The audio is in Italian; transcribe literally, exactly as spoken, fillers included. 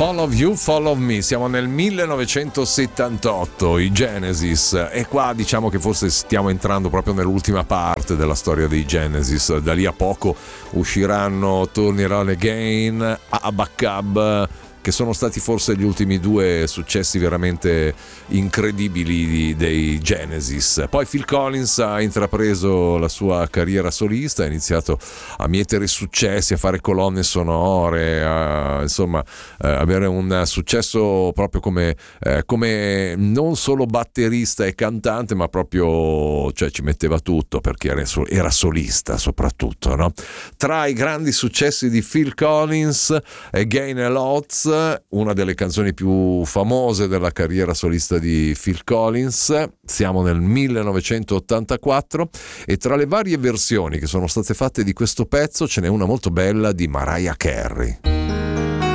Follow You, Follow Me, siamo nel millenovecentosettantotto, i Genesis, e qua diciamo che forse stiamo entrando proprio nell'ultima parte della storia dei Genesis. Da lì a poco usciranno Turn It On Again, Abacab, che sono stati forse gli ultimi due successi veramente incredibili dei Genesis. Poi Phil Collins ha intrapreso la sua carriera solista, ha iniziato a mietere successi, a fare colonne sonore, a, insomma, eh, avere un successo proprio come, eh, come non solo batterista e cantante, ma proprio, cioè, ci metteva tutto, perché era, era solista soprattutto, no? Tra i grandi successi di Phil Collins, Again a Lot, una delle canzoni più famose della carriera solista di Phil Collins. Siamo nel millenovecentottantaquattro e tra le varie versioni che sono state fatte di questo pezzo ce n'è una molto bella di Mariah Carey.